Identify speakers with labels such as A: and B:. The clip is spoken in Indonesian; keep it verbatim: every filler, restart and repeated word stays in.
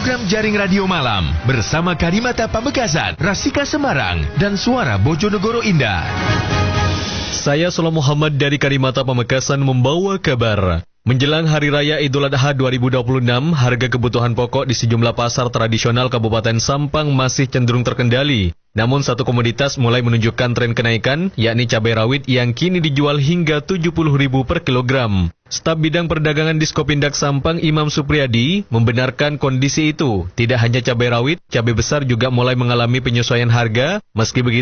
A: program Jaring Radio Malam bersama Karimata Pamekasan, Rasika Semarang, dan Suara Bojonegoro Indah.
B: Saya Solo Muhammad dari Karimata Pamekasan membawa kabar. Menjelang Hari Raya Idul Adha dua ribu dua puluh enam, harga kebutuhan pokok di sejumlah pasar tradisional Kabupaten Sampang masih cenderung terkendali. Namun satu komoditas mulai menunjukkan tren kenaikan, yakni cabai rawit yang kini dijual hingga tujuh puluh ribu per kilogram. Staf Bidang Perdagangan Diskopindak Sampang Imam Supriyadi membenarkan kondisi itu. Tidak hanya cabai rawit, cabai besar juga mulai mengalami penyesuaian harga. Meski begitu,